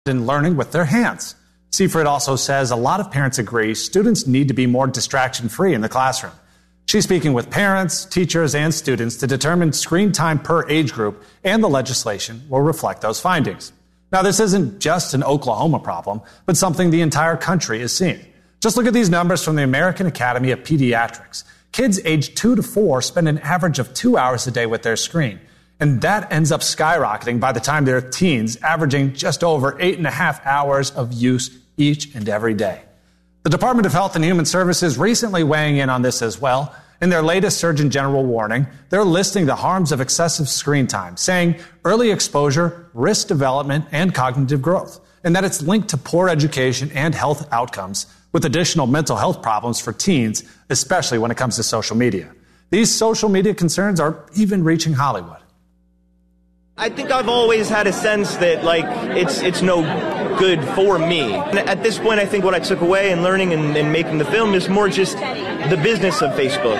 in learning with their hands. Seifert also says a lot of parents agree students need to be more distraction-free in the classroom. She's speaking with parents, teachers, and students to determine screen time per age group, and the legislation will reflect those findings. Now, this isn't just an Oklahoma problem, but something the entire country is seeing. Just look at these numbers from the American Academy of Pediatrics. Kids aged 2 to 4 spend an average of 2 hours a day with their screen. And that ends up skyrocketing by the time they're teens, averaging just over 8.5 hours of use each and every day. The Department of Health and Human Services recently weighing in on this as well. In their latest Surgeon General warning, they're listing the harms of excessive screen time, saying early exposure, risk development, and cognitive growth, and that it's linked to poor education and health outcomes, with additional mental health problems for teens, especially when it comes to social media. These social media concerns are even reaching Hollywood. I think I've always had a sense that, it's no good for me. And at this point, I think what I took away in learning and making the film is more just the business of Facebook,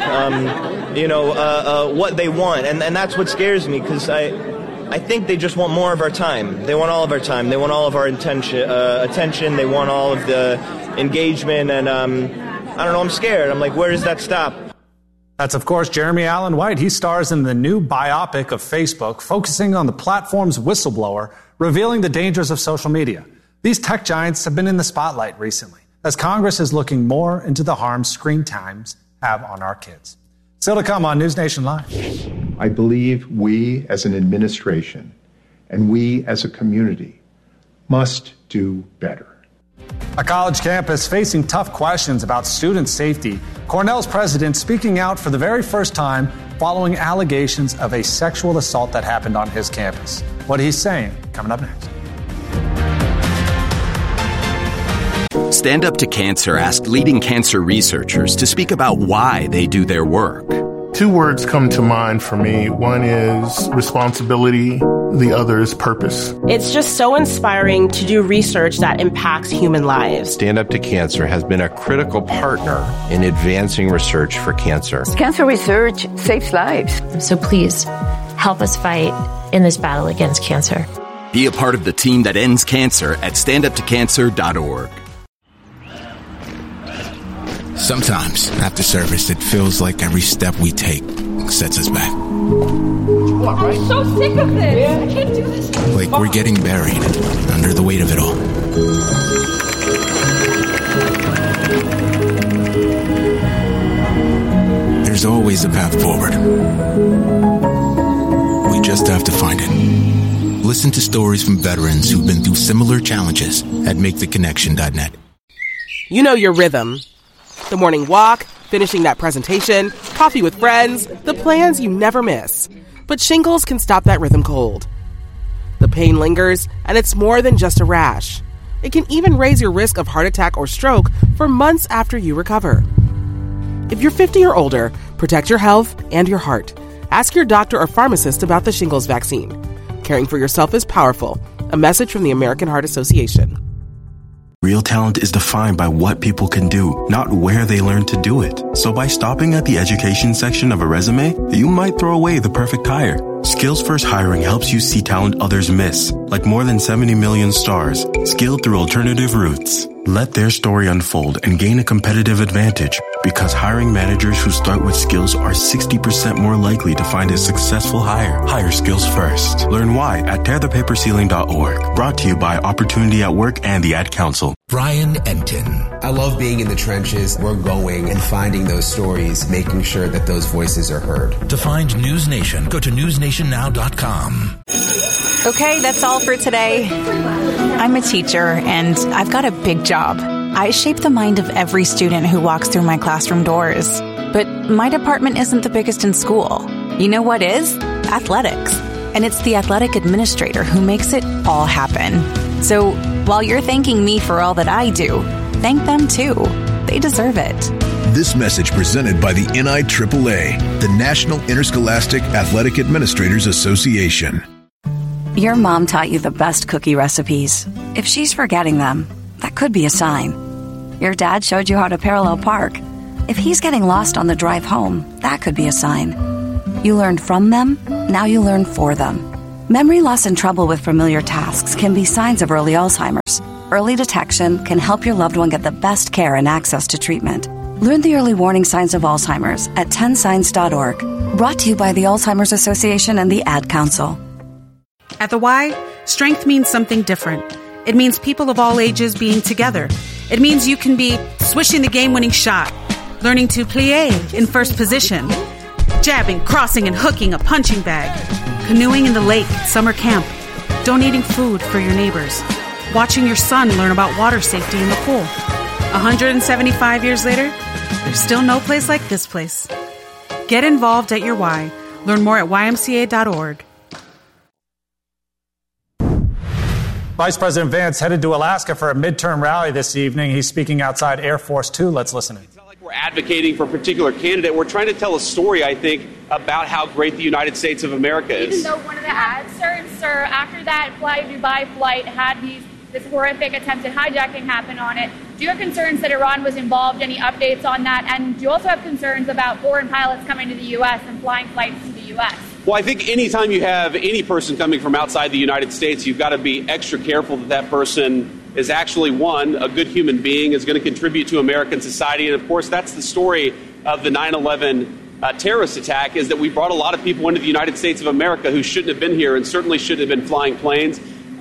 what they want. And that's what scares me, because I think they just want more of our time. They want all of our time. They want all of our attention. They want all of the engagement. And I don't know, I'm scared. I'm like, where does that stop? That's, of course, Jeremy Allen White. He stars in the new biopic of Facebook, focusing on the platform's whistleblower, revealing the dangers of social media. These tech giants have been in the spotlight recently, as Congress is looking more into the harm screen times have on our kids. Still to come on News Nation Live. I believe we as an administration and we as a community must do better. A college campus facing tough questions about student safety. Cornell's president speaking out for the very first time following allegations of a sexual assault that happened on his campus. What he's saying, coming up next. Stand Up to Cancer asked leading cancer researchers to speak about why they do their work. 2 words come to mind for me. One is responsibility. The other is purpose. It's just so inspiring to do research that impacts human lives. Stand Up to Cancer has been a critical partner in advancing research for cancer. Cancer research saves lives. So please, help us fight in this battle against cancer. Be a part of the team that ends cancer at standuptocancer.org. Sometimes, after service, it feels like every step we take sets us back. I'm so sick of this. I can't do this. Like we're getting buried under the weight of it all. There's always a path forward. We just have to find it. Listen to stories from veterans who've been through similar challenges at MakeTheConnection.net. You know your rhythm. The morning walk, finishing that presentation, coffee with friends, the plans you never miss. But shingles can stop that rhythm cold. The pain lingers, and it's more than just a rash. It can even raise your risk of heart attack or stroke for months after you recover. If you're 50 or older, protect your health and your heart. Ask your doctor or pharmacist about the shingles vaccine. Caring for yourself is powerful. A message from the American Heart Association. Real talent is defined by what people can do, not where they learn to do it. So by stopping at the education section of a resume, you might throw away the perfect hire. Skills First Hiring helps you see talent others miss, like more than 70 million stars, skilled through alternative routes. Let their story unfold and gain a competitive advantage, because hiring managers who start with skills are 60% more likely to find a successful hire. Hire skills first. Learn why at tearthepaperceiling.org. Brought to you by Opportunity at Work and the Ad Council. Brian Enton. I love being in the trenches. We're going and finding those stories, making sure that those voices are heard. To find News Nation, go to newsnationnow.com. Okay, that's all for today. I'm a teacher, and I've got a big job. I shape the mind of every student who walks through my classroom doors. But my department isn't the biggest in school. You know what is? Athletics. And it's the athletic administrator who makes it all happen. So while you're thanking me for all that I do, thank them too. They deserve it. This message presented by the NIAAA, the National Interscholastic Athletic Administrators Association. Your mom taught you the best cookie recipes. If she's forgetting them, that could be a sign. Your dad showed you how to parallel park. If he's getting lost on the drive home, that could be a sign. You learned from them, now you learn for them. Memory loss and trouble with familiar tasks can be signs of early Alzheimer's. Early detection can help your loved one get the best care and access to treatment. Learn the early warning signs of Alzheimer's at 10signs.org. Brought to you by the Alzheimer's Association and the Ad Council. At the Y, strength means something different. It means people of all ages being together. It means you can be swishing the game-winning shot, learning to plie in first position, jabbing, crossing, and hooking a punching bag, canoeing in the lake at summer camp, donating food for your neighbors, watching your son learn about water safety in the pool. 175 years later, there's still no place like this place. Get involved at your Y. Learn more at ymca.org. Vice President Vance headed to Alaska for a midterm rally this evening. He's speaking outside Air Force Two. Let's listen in. It's not like we're advocating for a particular candidate. We're trying to tell a story, I think, about how great the United States of America is. Even though one of the ads, sir, after that Fly Dubai flight had this horrific attempted hijacking happen on it, do you have concerns that Iran was involved? Any updates on that? And do you also have concerns about foreign pilots coming to the U.S. and flying flights to the U.S.? Well, I think anytime you have any person coming from outside the United States, you've got to be extra careful that that person is actually, one, a good human being, is going to contribute to American society. And, of course, that's the story of the 9/11 terrorist attack, is that we brought a lot of people into the United States of America who shouldn't have been here and certainly shouldn't have been flying planes.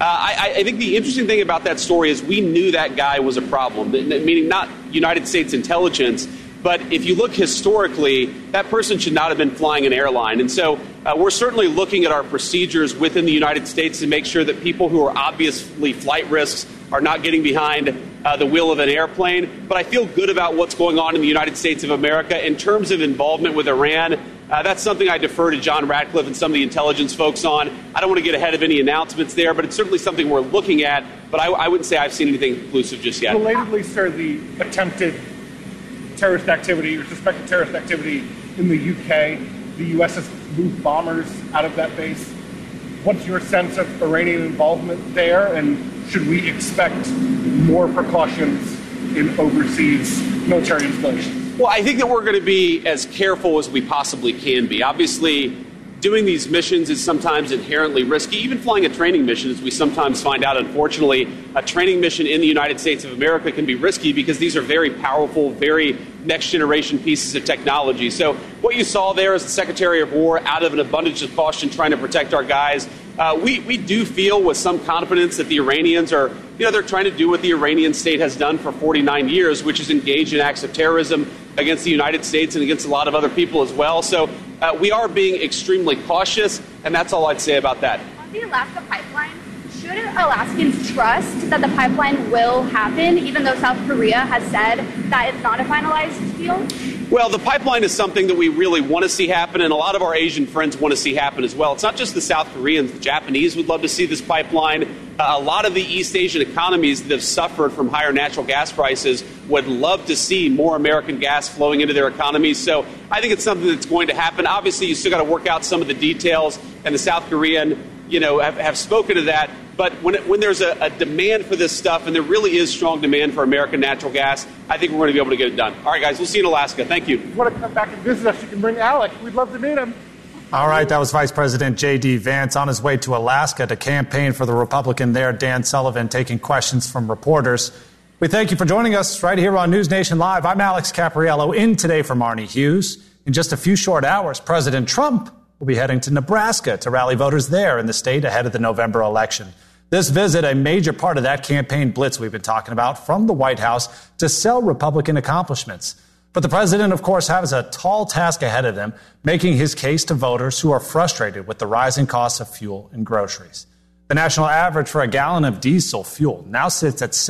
I think the interesting thing about that story is we knew that guy was a problem, meaning not United States intelligence, but if you look historically, that person should not have been flying an airline. And so we're certainly looking at our procedures within the United States to make sure that people who are obviously flight risks are not getting behind the wheel of an airplane. But I feel good about what's going on in the United States of America. In terms of involvement with Iran, that's something I defer to John Ratcliffe and some of the intelligence folks on. I don't want to get ahead of any announcements there, but it's certainly something we're looking at. But I wouldn't say I've seen anything conclusive just yet. Relatedly, sir, the attempted terrorist activity or suspected terrorist activity in the UK, the U.S. has moved bombers out of that base. What's your sense of Iranian involvement there, and should we expect more precautions in overseas military installations? Well, I think that we're going to be as careful as we possibly can be. Obviously, doing these missions is sometimes inherently risky. Even flying a training mission, as we sometimes find out, unfortunately, a training mission in the United States of America can be risky because these are very powerful, very next-generation pieces of technology. So what you saw there is the Secretary of War, out of an abundance of caution, trying to protect our guys. We do feel with some confidence that the Iranians are, they're trying to do what the Iranian state has done for 49 years, which is engage in acts of terrorism against the United States and against a lot of other people as well. So we are being extremely cautious, and that's all I'd say about that. On the Alaska pipeline, should Alaskans trust that the pipeline will happen, even though South Korea has said that it's not a finalized deal? Well, the pipeline is something that we really want to see happen, and a lot of our Asian friends want to see happen as well. It's not just the South Koreans. The Japanese would love to see this pipeline. A lot of the East Asian economies that have suffered from higher natural gas prices would love to see more American gas flowing into their economies. So I think it's something that's going to happen. Obviously, you still got to work out some of the details, and the South Korean, have spoken to that. But when there's a demand for this stuff, and there really is strong demand for American natural gas, I think we're going to be able to get it done. All right, guys, we'll see you in Alaska. Thank you. If you want to come back and visit us, you can bring Alec. We'd love to meet him. All right, that was Vice President J.D. Vance on his way to Alaska to campaign for the Republican there, Dan Sullivan, taking questions from reporters. We thank you for joining us right here on News Nation Live. I'm Alex Capriello, in today for Marnie Hughes. In just a few short hours, President Trump will be heading to Nebraska to rally voters there in the state ahead of the November election. This visit, a major part of that campaign blitz we've been talking about from the White House to sell Republican accomplishments. But the president, of course, has a tall task ahead of him, making his case to voters who are frustrated with the rising costs of fuel and groceries. The national average for a gallon of diesel fuel now sits at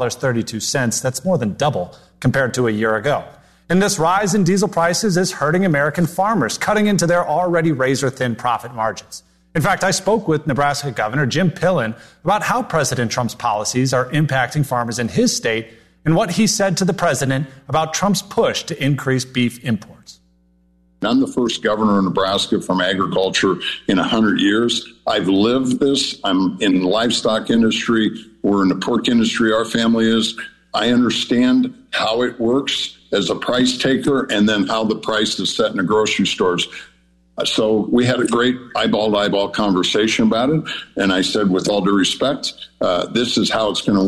$6.32. That's more than double compared to a year ago. And this rise in diesel prices is hurting American farmers, cutting into their already razor-thin profit margins. In fact, I spoke with Nebraska Governor Jim Pillen about how President Trump's policies are impacting farmers in his state and what he said to the president about Trump's push to increase beef imports. I'm the first governor of Nebraska from agriculture in 100 years. I've lived this. I'm in the livestock industry. We're in the pork industry, our family is. I understand how it works as a price taker and then how the price is set in the grocery stores. So we had a great eyeball-to-eyeball conversation about it. And I said, with all due respect, this is how it's going to